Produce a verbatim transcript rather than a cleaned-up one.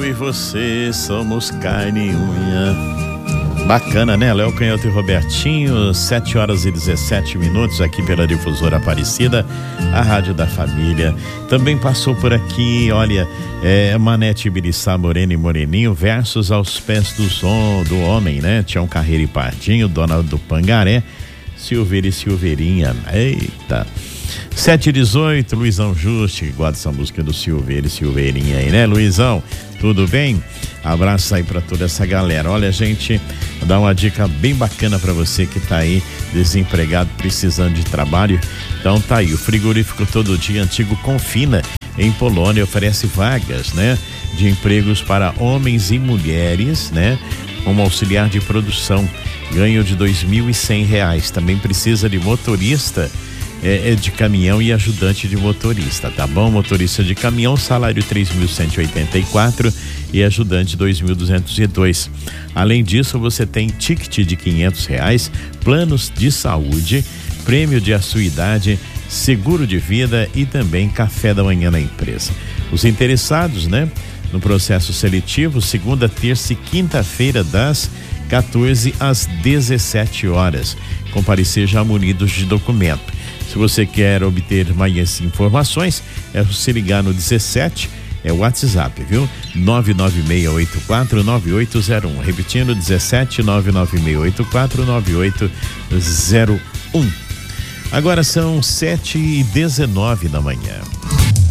Eu e você somos carne e unha. Bacana, né? Léo Canhoto e Robertinho, sete horas e dezessete minutos aqui pela Difusora Aparecida, a Rádio da Família. Também passou por aqui, olha, é, Manete Ibiriçá, Moreno e Moreninho versus Aos Pés do Som do Homem, né? Tião Carreiro e Pardinho, Dona do Pangaré, Silveira e Silveirinha. Eita! sete e dezoito, Luizão Juste, que guarda essa música do Silveira e Silveirinha aí, né, Luizão? Tudo bem? Abraço aí pra toda essa galera. Olha, gente, vou dar uma dica bem bacana pra você que tá aí desempregado, precisando de trabalho. Então tá aí, o frigorífico Todo Dia Antigo Confina, em Polônia, oferece vagas, né, de empregos para homens e mulheres, né, como auxiliar de produção, ganho de dois mil e cem reais. Também precisa de motorista É, é de caminhão e ajudante de motorista, tá bom? Motorista de caminhão, salário três mil cento e oitenta e quatro e ajudante dois mil duzentos e dois. Além disso, você tem ticket de quinhentos reais, planos de saúde, prêmio de anuidade, seguro de vida e também café da manhã na empresa. Os interessados, né, no processo seletivo, segunda, terça e quinta-feira das quatorze às dezessete horas. Comparecer já munidos de documento. Se você quer obter mais informações, é você ligar no dezessete, é o WhatsApp, viu? nove nove seis oito quatro nove oito zero um. Repetindo, dezessete, nove nove seis oito quatro nove oito zero um. Agora são sete e dezenove da manhã.